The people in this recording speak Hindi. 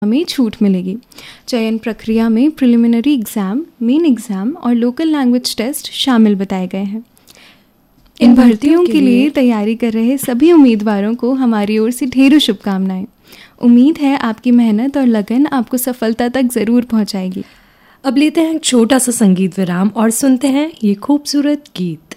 में छूट मिलेगी। चयन प्रक्रिया में प्रिलिमिनरी एग्ज़ाम, मेन एग्ज़ाम और लोकल लैंग्वेज टेस्ट शामिल बताए गए हैं। इन भर्तियों के लिए तैयारी कर रहे सभी उम्मीदवारों को हमारी ओर से ढेरों शुभकामनाएं। उम्मीद है आपकी मेहनत और लगन आपको सफलता तक ज़रूर पहुंचाएगी। अब लेते हैं एक छोटा सा संगीत विराम और सुनते हैं ये खूबसूरत गीत।